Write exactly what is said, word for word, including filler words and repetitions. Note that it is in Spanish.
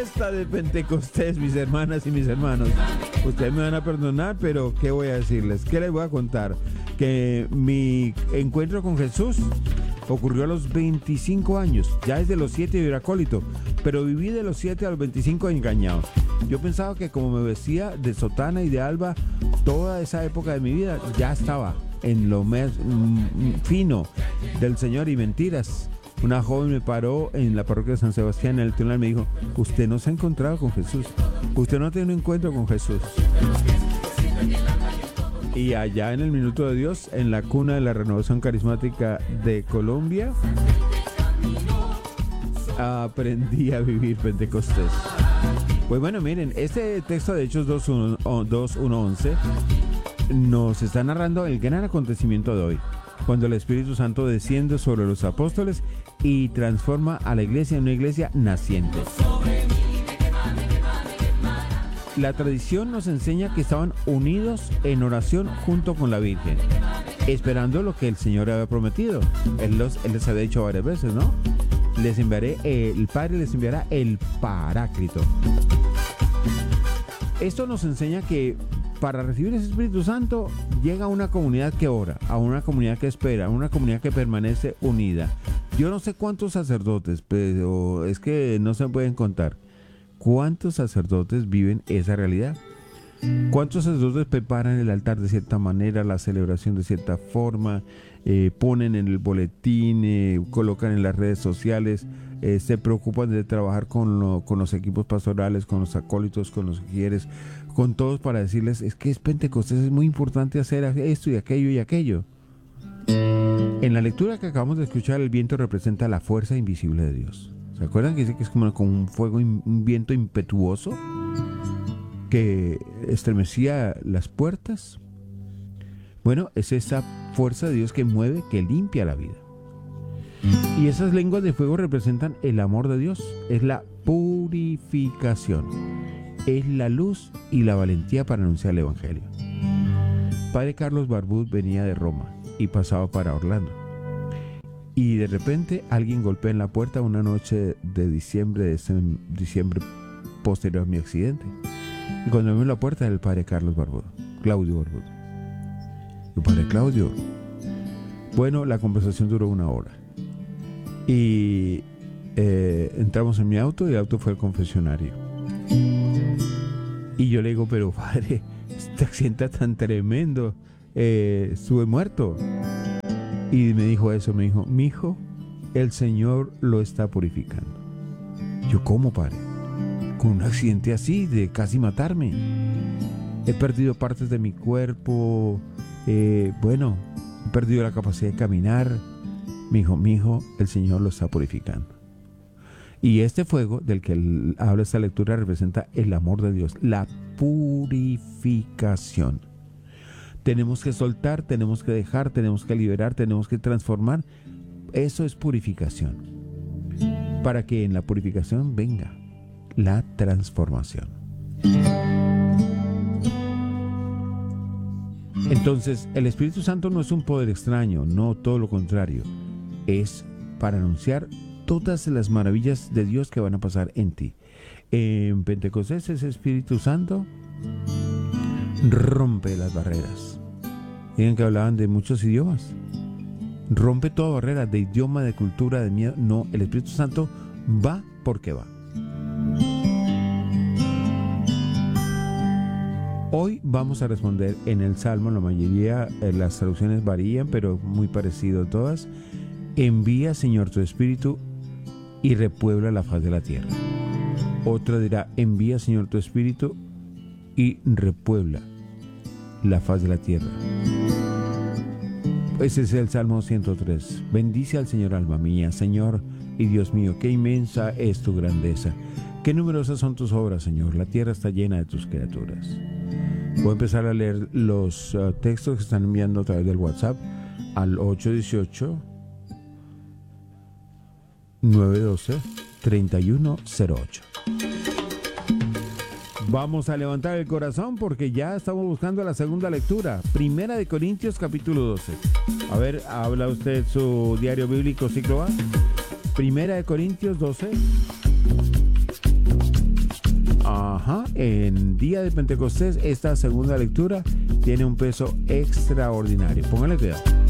Esta de Pentecostés, mis hermanas y mis hermanos. Ustedes me van a perdonar, pero ¿qué voy a decirles? ¿Qué les voy a contar? Que mi encuentro con Jesús ocurrió a los veinticinco años. Ya desde los siete yo era acólito, pero viví de los siete a los veinticinco engañado. Yo pensaba que como me vestía de sotana y de alba toda esa época de mi vida, ya estaba en lo más mm, fino del Señor, y mentiras. Una joven me paró en la parroquia de San Sebastián en el tribunal y me dijo: usted no se ha encontrado con Jesús, usted no tiene un encuentro con Jesús. Y allá en el Minuto de Dios, en la cuna de la renovación carismática de Colombia, aprendí a vivir Pentecostés. Pues bueno, miren, este texto de Hechos dos uno once nos está narrando el gran acontecimiento de hoy, cuando el Espíritu Santo desciende sobre los apóstoles y transforma a la iglesia en una iglesia naciente. La tradición nos enseña que estaban unidos en oración junto con la Virgen, esperando lo que el Señor había prometido. Él, los, él les había dicho varias veces, ¿no? Les enviaré, eh, el Padre les enviará el Paráclito. Esto nos enseña que para recibir ese Espíritu Santo llega a una comunidad que ora, a una comunidad que espera, a una comunidad que permanece unida. Yo no sé cuántos sacerdotes, pero es que no se pueden contar. ¿Cuántos sacerdotes viven esa realidad? ¿Cuántos sacerdotes preparan el altar de cierta manera, la celebración de cierta forma, eh, ponen en el boletín, eh, colocan en las redes sociales, eh, se preocupan de trabajar con, lo, con los equipos pastorales, con los acólitos, con los gieres, con todos para decirles: es que es Pentecostés, es muy importante hacer esto y aquello y aquello? En la lectura que acabamos de escuchar, el viento representa la fuerza invisible de Dios. ¿Se acuerdan que dice que es como, como un fuego, un viento impetuoso que estremecía las puertas? Bueno, es esa fuerza de Dios que mueve, que limpia la vida. Y esas lenguas de fuego representan el amor de Dios, es la purificación, es la luz y la valentía para anunciar el Evangelio. Padre Carlos Barbud venía de Roma y pasaba para Orlando. Y de repente alguien golpea en la puerta una noche de diciembre, de ese diciembre posterior a mi accidente. Y cuando abrió la puerta era el Padre Carlos Barbud, Claudio Barbud. Y Padre Claudio. Bueno, la conversación duró una hora. Y eh, entramos en mi auto y el auto fue al confesionario. Y yo le digo: pero padre, este accidente tan tremendo, eh, estuve muerto. Y me dijo eso, me dijo: mijo, el Señor lo está purificando. Yo: ¿cómo, padre? Con un accidente así, de casi matarme. He perdido partes de mi cuerpo, eh, bueno, he perdido la capacidad de caminar. Me dijo: mijo, el Señor lo está purificando. Y este fuego del que habla esta lectura representa el amor de Dios, la purificación. Tenemos que soltar, tenemos que dejar, tenemos que liberar, tenemos que transformar. Eso es purificación. Para que en la purificación venga la transformación. Entonces, el Espíritu Santo no es un poder extraño, no, todo lo contrario. Es para anunciar todas las maravillas de Dios que van a pasar en ti. En Pentecostés, ese Espíritu Santo rompe las barreras. Digan que hablaban de muchos idiomas. Rompe toda barrera de idioma, de cultura, de miedo. No, el Espíritu Santo va porque va. Hoy vamos a responder en el Salmo, la mayoría, eh, las traducciones varían, pero muy parecido todas. Envía, Señor, tu Espíritu y repuebla la faz de la tierra. Otra dirá: envía, Señor, tu Espíritu y repuebla la faz de la tierra. Ese es el Salmo ciento tres. Bendice al Señor, alma mía. Señor y Dios mío, qué inmensa es tu grandeza. Qué numerosas son tus obras, Señor. La tierra está llena de tus criaturas. Voy a empezar a leer los uh, textos que están enviando a través del WhatsApp al ocho uno ocho, nueve uno dos, tres uno cero ocho. Vamos a levantar el corazón porque ya estamos buscando la segunda lectura. Primera de Corintios, capítulo doce. A ver, ¿habla usted su diario bíblico ciclo A? Primera de Corintios doce. Ajá, en día de Pentecostés esta segunda lectura tiene un peso extraordinario. Póngale cuidado.